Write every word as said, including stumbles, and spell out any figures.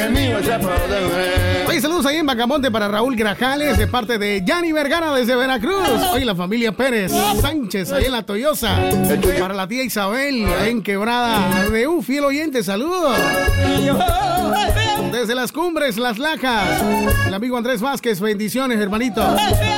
Oye, saludos ahí en Bacamonte para Raúl Grajales, de parte de Yanni Vergara desde Veracruz. Oye, la familia Pérez Sánchez ahí en La Toyosa. Para la tía Isabel, ahí en Quebrada de un fiel oyente, saludos. Desde las Cumbres, Las Lajas, el amigo Andrés Vázquez, bendiciones, hermanito.